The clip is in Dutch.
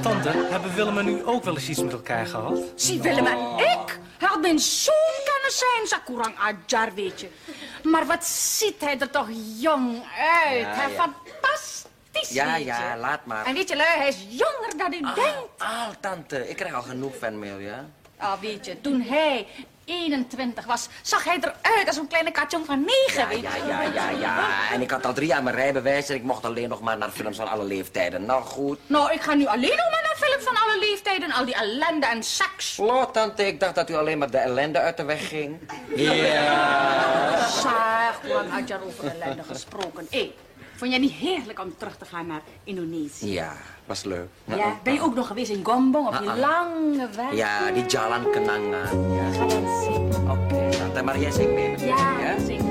Tante, hebben Willem en u ook wel eens iets met elkaar gehad? Zie, Willem en ik? Hij had mijn zoon kunnen zijn, Sakurang Ajar, weet je. Maar wat ziet hij er toch jong uit. Ja, hè? ja. Fantastisch, Ja, weet je. ja, laat maar. En weet je, lui, hij is jonger dan u denkt. Tante, ik krijg al genoeg fanmail, ja? Weet je, toen hij 21 was, zag hij eruit als een kleine katjong van 9, weet je. Ja. En ik had al 3 jaar mijn rijbewijs en ik mocht alleen nog maar naar films van alle leeftijden. Nou, goed. Nou, ik ga nu alleen nog maar naar films van alle leeftijden, al die ellende en seks. Lo, tante, ik dacht dat u alleen maar de ellende uit de weg ging. Ja. Zeg, hoe had je over ellende gesproken? Vond jij niet heerlijk om terug te gaan naar Indonesië? Ja, was leuk. Ja, ben je ook nog geweest in Gombong op die lange weg? Ja, die Jalan Kenangan. Ja. Ga dan zingen. Oké, tante, maar jij zingt mee? Ja, zing.